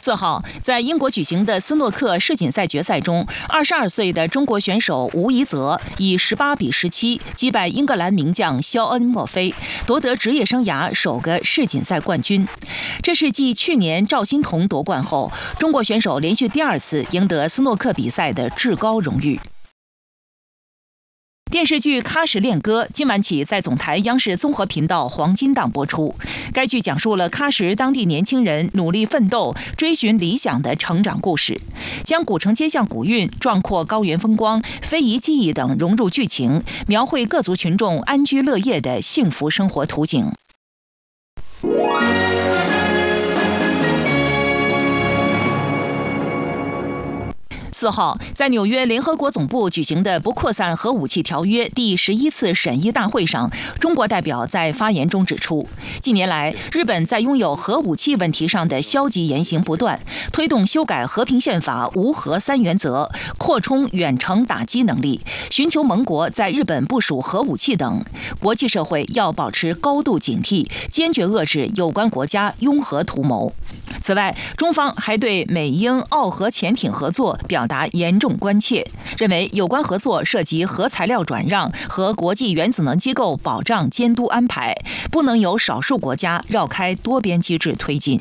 4号，在英国举行的斯诺克世锦赛决赛中，22岁的中国选手吴怡泽以18比17击败英格兰名将肖恩·墨菲，夺得职业生涯首个世锦赛冠军。这是继去年赵心童夺冠后，中国选手连续第2次赢得斯诺克比赛的至高荣誉。电视剧《喀什恋歌》今晚起在总台央视综合频道黄金档播出。该剧讲述了喀什当地年轻人努力奋斗、追寻理想的成长故事，将古城街巷古韵、壮阔高原风光、非遗技艺等融入剧情，描绘各族群众安居乐业的幸福生活图景。4号，在纽约联合国总部举行的不扩散核武器条约第11次审议大会上，中国代表在发言中指出，近年来日本在拥有核武器问题上的消极言行不断，推动修改和平宪法无核3原则，扩充远程打击能力，寻求盟国在日本部署核武器等。国际社会要保持高度警惕，坚决遏制有关国家拥核图谋。此外，中方还对美英澳核潜艇合作表达严重关切，认为有关合作涉及核材料转让和国际原子能机构保障监督安排，不能由少数国家绕开多边机制推进。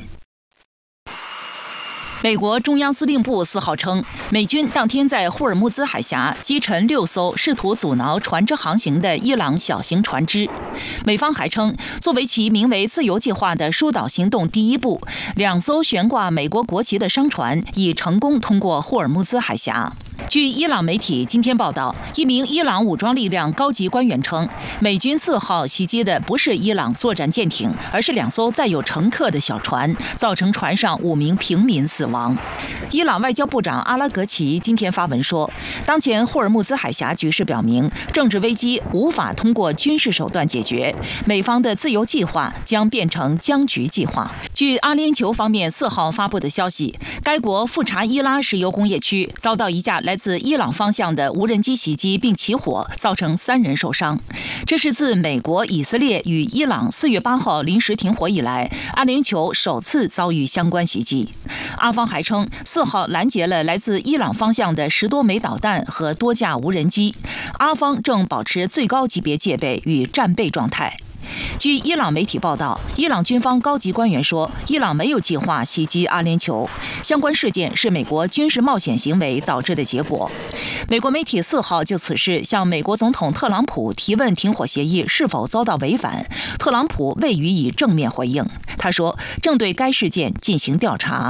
美国中央司令部4号称，美军当天在霍尔木兹海峡击沉6艘试图阻挠船只航行的伊朗小型船只。美方还称，作为其名为“自由计划”的疏导行动第一步，2艘悬挂美国国旗的商船已成功通过霍尔木兹海峡。据伊朗媒体今天报道，一名伊朗武装力量高级官员称，美军4号袭击的不是伊朗作战舰艇，而是2艘载有乘客的小船，造成船上5名平民死亡。伊朗外交部长阿拉格齐今天发文说，当前霍尔木兹海峡局势表明，政治危机无法通过军事手段解决，美方的自由计划将变成僵局计划。据阿联酋方面4号发布的消息，该国富查伊拉石油工业区遭到一架来自伊朗方向的无人机袭击并起火，造成3人受伤。这是自美国、以色列与伊朗4月8号临时停火以来，阿联酋首次遭遇相关袭击。阿方还称，4号拦截了来自伊朗方向的10多枚导弹和多架无人机。阿方正保持最高级别戒备与战备状态。据伊朗媒体报道，伊朗军方高级官员说，伊朗没有计划袭击阿联酋，相关事件是美国军事冒险行为导致的结果。美国媒体4号就此事向美国总统特朗普提问停火协议是否遭到违反，特朗普未予以正面回应。他说，正对该事件进行调查。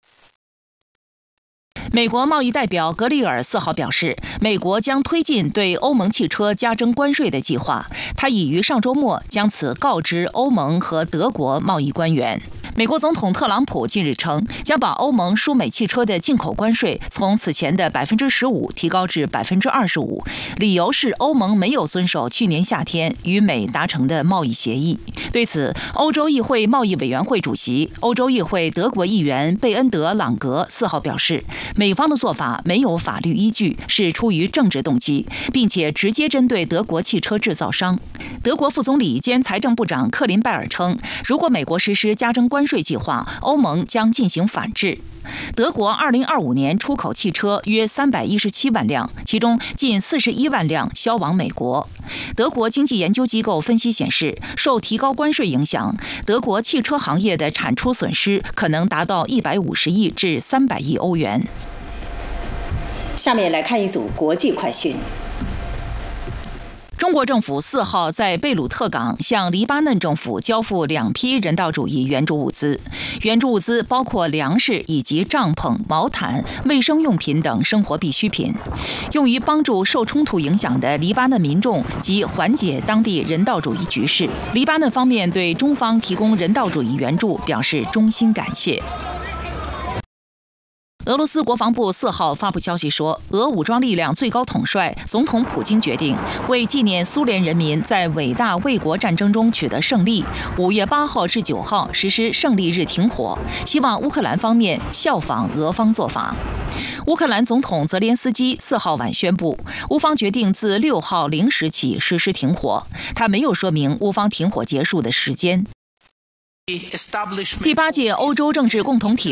美国贸易代表格里尔4号表示，美国将推进对欧盟汽车加征关税的计划，他已于上周末将此告知欧盟和德国贸易官员。美国总统特朗普近日称，将把欧盟输美汽车的进口关税从此前的15%提高至25%，理由是欧盟没有遵守去年夏天与美达成的贸易协议。对此，欧洲议会贸易委员会主席、欧洲议会德国议员贝恩德朗格4号表示，美方的做法没有法律依据，是出于政治动机，并且直接针对德国汽车制造商。德国副总理兼财政部长克林拜尔称，如果美国实施加征关税计划，欧盟将进行反制。德国2025年出口汽车约317万辆，其中近41万辆销往美国。德国经济研究机构分析显示，受提高关税影响，德国汽车行业的产出损失可能达到150亿至300亿欧元。 下面来看一组国际快讯。 中国政府4号在贝鲁特港向黎巴嫩政府交付2批人道主义援助物资，援助物资包括粮食以及帐篷、毛毯、卫生用品等生活必需品，用于帮助受冲突影响的黎巴嫩民众及缓解当地人道主义局势。黎巴嫩方面对中方提供人道主义援助表示衷心感谢。俄罗斯国防部4号发布消息说，俄武装力量最高统帅总统普京决定为纪念苏联人民在伟大卫国战争中取得胜利，5月8号至9号实施胜利日停火，希望乌克兰方面效仿俄方做法。乌克兰总统泽连斯基4号晚宣布，乌方决定自6号0时起实施停火，他没有说明乌方停火结束的时间。第8届欧洲政治共同体